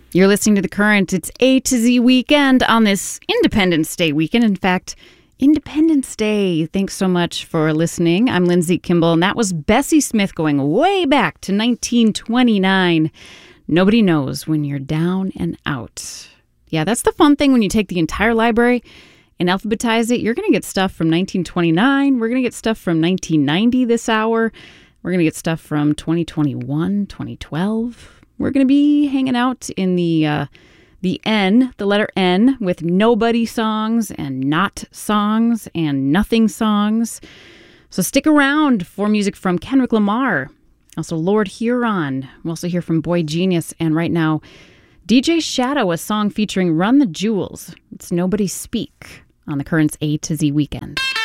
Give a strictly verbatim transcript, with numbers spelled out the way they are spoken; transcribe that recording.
You're listening to The Current. It's A to Z weekend on this Independence Day weekend. In fact, Independence Day. Thanks so much for listening. I'm Lindsay Kimball, and that was Bessie Smith going way back to nineteen twenty-nine. Nobody knows when you're down and out. Yeah, that's the fun thing when you take the entire library and alphabetize it. You're going to get stuff from nineteen twenty-nine. We're going to get stuff from nineteen ninety this hour. We're going to get stuff from twenty twenty-one, twenty twelve. We're going to be hanging out in the uh, the N, the letter N, with nobody songs and not songs and nothing songs. So stick around for music from Kendrick Lamar. Also, Lord Huron. We'll also hear from Boy Genius. And right now, D J Shadow, a song featuring Run the Jewels. It's Nobody Speak on The Current's A to Z Weekend.